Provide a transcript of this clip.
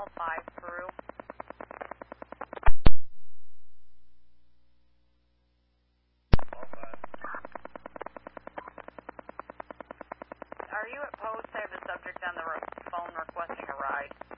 call 5 through. Are you at post? I have a subject on the phone requesting a ride.